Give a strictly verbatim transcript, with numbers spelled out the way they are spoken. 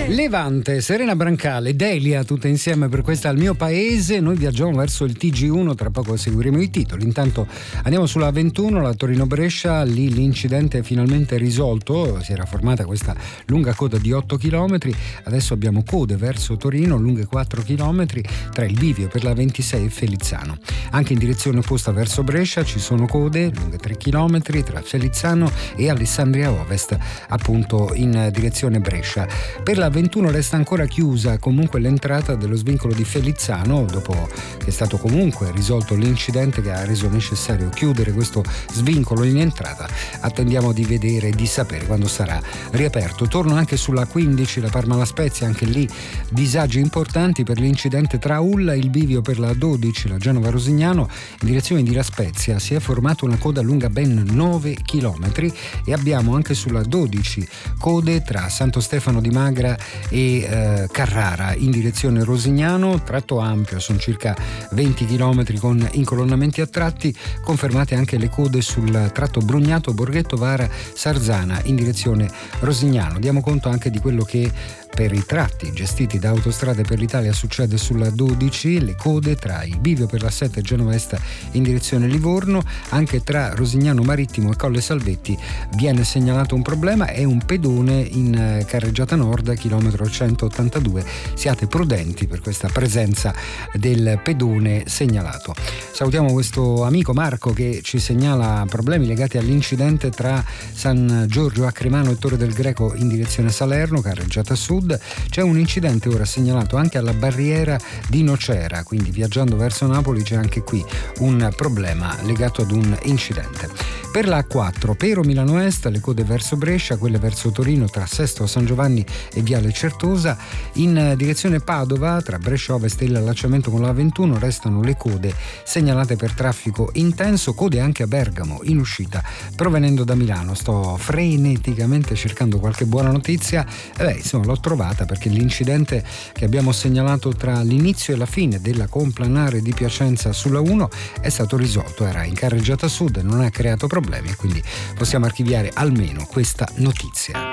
Levante, Serena Brancale, Delia, tutte insieme per questa Al mio paese. Noi viaggiamo verso il T G uno, tra poco seguiremo i titoli. Intanto andiamo sulla ventuno, la Torino-Brescia, lì l'incidente è finalmente risolto, si era formata questa lunga coda di otto chilometri, adesso abbiamo code verso Torino, lunghe quattro chilometri, tra il bivio per la ventisei e Felizzano. Anche in direzione opposta verso Brescia ci sono code, lunghe tre chilometri, tra Felizzano e Alessandria Ovest, appunto in direzione Brescia. Per la ventuno resta ancora chiusa comunque l'entrata dello svincolo di Felizzano, dopo che è stato comunque risolto l'incidente che ha reso necessario chiudere questo svincolo in entrata. Attendiamo di vedere e di sapere quando sarà riaperto. Torno anche sulla quindici, la Parma-La Spezia, anche lì disagi importanti per l'incidente tra Ulla e il bivio per la dodici, la Genova-Rosignano. In direzione di La Spezia si è formata una coda lunga ben nove chilometri e abbiamo anche sulla dodici code tra Santo Stefano di Magra e eh, Carrara in direzione Rosignano, tratto ampio, sono circa venti chilometri con incolonnamenti a tratti, confermate anche le code sul tratto Brugnato, Borghetto, Vara, Sarzana in direzione Rosignano. Diamo conto anche di quello che per i tratti gestiti da Autostrade per l'Italia succede sulla dodici, le code tra il bivio per la sette e Genova Est in direzione Livorno, anche tra Rosignano Marittimo e Colle Salvetti viene segnalato un problema, è un pedone in carreggiata nord, chilometro centottantadue, siate prudenti per questa presenza del pedone segnalato. Salutiamo questo amico Marco che ci segnala problemi legati all'incidente tra San Giorgio Acrimano e Torre del Greco in direzione Salerno, carreggiata sud. C'è un incidente ora segnalato anche alla barriera di Nocera, quindi viaggiando verso Napoli c'è anche qui un problema legato ad un incidente. Per la A quattro, Pero Milano Est, le code verso Brescia, quelle verso Torino tra Sesto San Giovanni e Viale Certosa. In direzione Padova, tra Brescia Ovest e l'allacciamento con la A ventuno, restano le code segnalate per traffico intenso, code anche a Bergamo in uscita provenendo da Milano. Sto freneticamente cercando qualche buona notizia e beh, insomma l'ho trovata, perché l'incidente che abbiamo segnalato tra l'inizio e la fine della complanare di Piacenza sulla uno è stato risolto, era in carreggiata sud, non ha creato problemi e quindi possiamo archiviare almeno questa notizia.